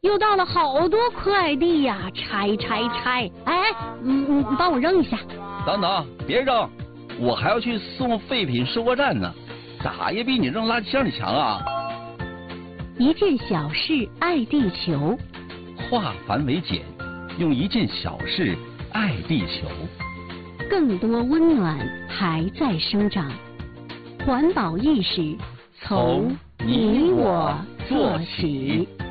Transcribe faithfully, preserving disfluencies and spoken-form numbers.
又到了好多快递呀，拆拆拆！哎，嗯，你帮我扔一下。 等等，别扔，我还要去送废品收货站呢，咋也比你扔垃圾箱里强啊！ 一件小事爱地球， 化繁为简，用一件小事爱地球。 更多温暖还在生长，环保意识从你我做起。